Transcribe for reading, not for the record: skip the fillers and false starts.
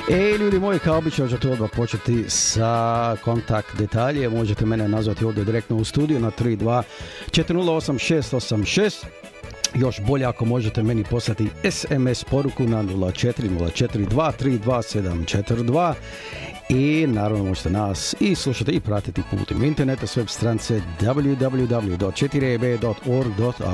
Ljudi moji, kao obično ću tu odmah početi sa kontakt detalje. Možete mene nazvati ovdje direktno u studiju na 32 408686. Još bolje ako možete meni poslati SMS poruku na 0404232742 i naravno možete nas i slušati i pratiti putem interneta s web stranice www.4eb.org.au.